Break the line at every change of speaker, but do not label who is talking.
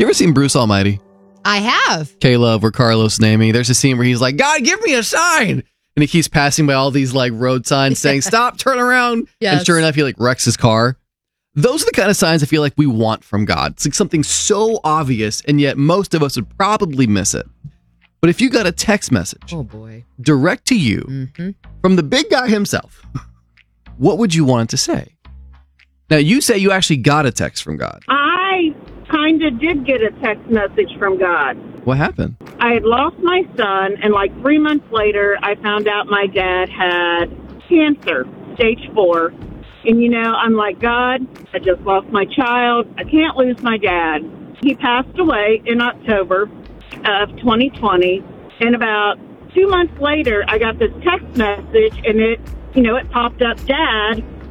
You ever seen Bruce Almighty?
I have.
Caleb or Carlos Namey. There's a scene where he's like, God, give me a sign. And he keeps passing by all these like road signs saying, stop, turn around.
Yes.
And sure enough, he like wrecks his car. Those are the kind of signs I feel like we want from God. It's like something so obvious, and yet most of us would probably miss it. But if you got a text message direct to you from the big guy himself, what would you want it to say? Now, you say you actually got a text from God.
I kind of did get a text message from God.
What happened?
I had lost my son, and like 3 months later, I found out my dad had cancer, stage 4. And, you know, I'm like, God, I just lost my child. I can't lose my dad. He passed away in October of 2020. And about 2 months later, I got this text message, and it popped up, Dad,